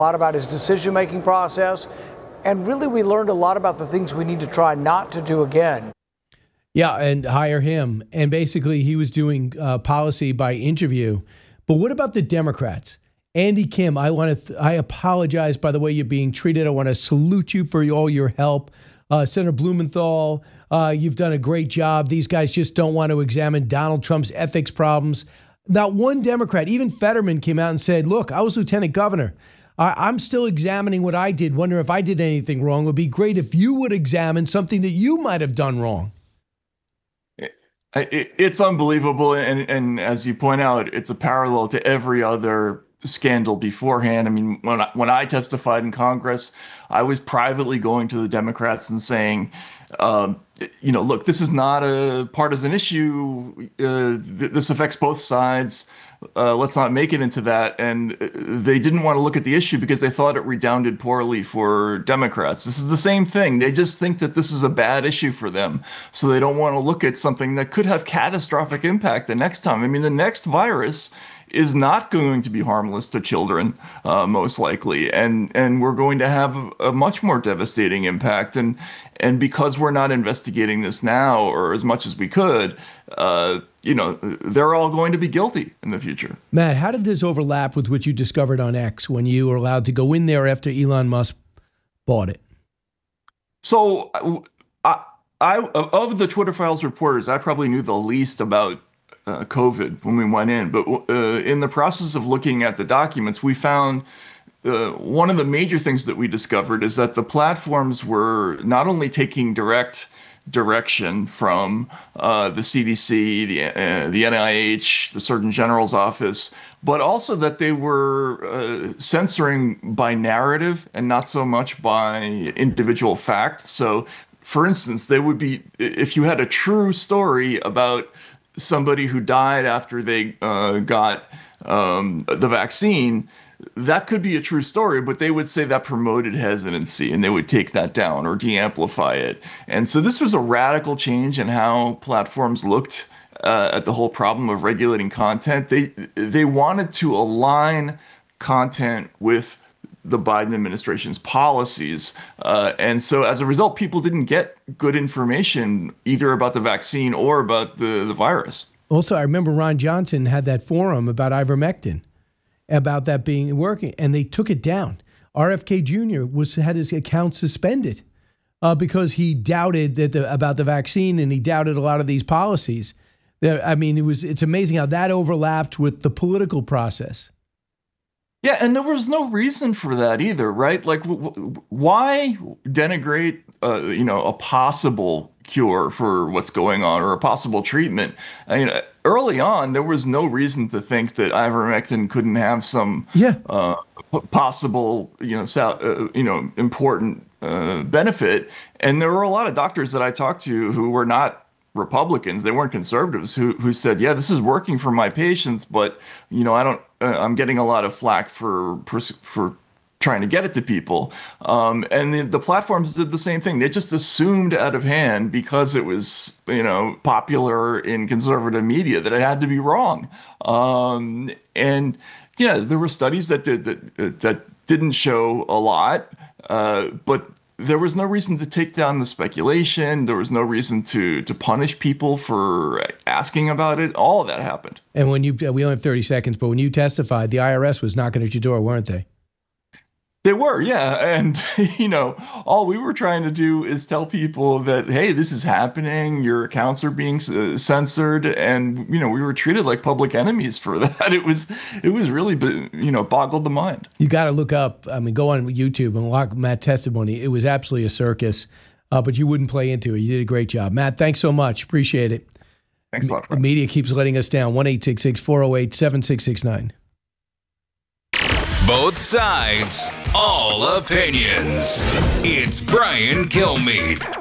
A lot about his decision-making process, and really we learned a lot about the things we need to try not to do again. Yeah, and hire him. And basically he was doing policy by interview. But what about the Democrats? Andy Kim, I apologize by the way you're being treated. I want to salute you for all your help. Senator Blumenthal, you've done a great job. These guys just don't want to examine Donald Trump's ethics problems. Not one Democrat, even Fetterman, came out and said, look, I was lieutenant governor. I'm still examining what I did, wonder if I did anything wrong. It would be great if you would examine something that you might have done wrong. It's unbelievable. And as you point out, it's a parallel to every other scandal beforehand. I mean, when I testified in Congress, I was privately going to the Democrats and saying, look, this is not a partisan issue. This affects both sides. Let's not make it into that. And they didn't want to look at the issue because they thought it redounded poorly for Democrats. This is the same thing. They just think that this is a bad issue for them. So they don't want to look at something that could have catastrophic impact the next time. I mean, the next virus is not going to be harmless to children, most likely. And we're going to have a much more devastating impact. And because we're not investigating this now, or as much as we could, they're all going to be guilty in the future. Matt, how did this overlap with what you discovered on X when you were allowed to go in there after Elon Musk bought it? So of the Twitter Files reporters, I probably knew the least about COVID when we went in. But in the process of looking at the documents, we found one of the major things that we discovered is that the platforms were not only taking direct direction from the CDC, the NIH, the Surgeon General's office, but also that they were censoring by narrative and not so much by individual fact. So, for instance, they would be, if you had a true story about somebody who died after they got the vaccine, that could be a true story, but they would say that promoted hesitancy and they would take that down or de-amplify it. And so this was a radical change in how platforms looked at the whole problem of regulating content. They wanted to align content with the Biden administration's policies. And so as a result, people didn't get good information either about the vaccine or about the virus. Also, I remember Ron Johnson had that forum about ivermectin, about that being working, and they took it down. RFK Jr. had his account suspended because he doubted about the vaccine, and he doubted a lot of these policies. I mean, it's amazing how that overlapped with the political process. Yeah, and there was no reason for that either, right? Like, why denigrate, a possible cure for what's going on or a possible treatment? I mean, early on, there was no reason to think that ivermectin couldn't have some possible, important benefit. And there were a lot of doctors that I talked to who were not Republicans, they weren't conservatives, who said, yeah, this is working for my patients, but I'm getting a lot of flack for trying to get it to people. And the platforms did the same thing. They just assumed out of hand, because it was, popular in conservative media, that it had to be wrong. And yeah, there were studies that didn't show a lot, but there was no reason to take down the speculation. There was no reason to punish people for asking about it. All of that happened. And when we only have 30 seconds, but when you testified, the IRS was knocking at your door, weren't they? They were, yeah. And, all we were trying to do is tell people that, hey, this is happening. Your accounts are being censored. And, we were treated like public enemies for that. It was really, boggled the mind. You got to look up, go on YouTube and watch Matt's testimony. It was absolutely a circus, but you wouldn't play into it. You did a great job. Matt, thanks so much. Appreciate it. Thanks a lot. The media keeps letting us down. 1-866-408-7669. Both sides, all opinions. It's Brian Kilmeade.